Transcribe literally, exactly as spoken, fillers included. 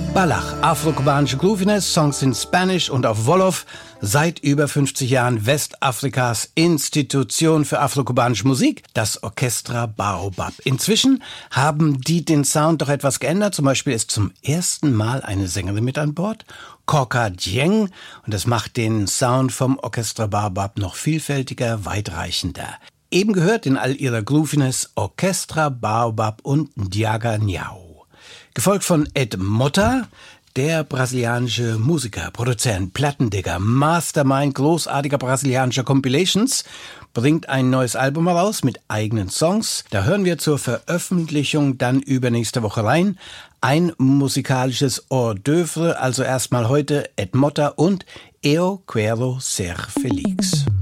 Balach, afro-kubanische Grooviness, Songs in Spanish und auf Wolof. Seit über fünfzig Jahren Westafrikas Institution für afro-kubanische Musik, das Orchestra Baobab. Inzwischen haben die den Sound doch etwas geändert. Zum Beispiel ist zum ersten Mal eine Sängerin mit an Bord, Korka Dieng. Und das macht den Sound vom Orchestra Baobab noch vielfältiger, weitreichender. Eben gehört in all ihrer Grooviness Orchestra Baobab und Ndiaga Nyao. Gefolgt von Ed Motta, der brasilianische Musiker, Produzent, Plattendigger, Mastermind großartiger brasilianischer Compilations, bringt ein neues Album heraus mit eigenen Songs. Da hören wir zur Veröffentlichung dann übernächste Woche rein. Ein musikalisches Hors d'oeuvre, also erstmal heute Ed Motta und Eu Quero Ser Feliz.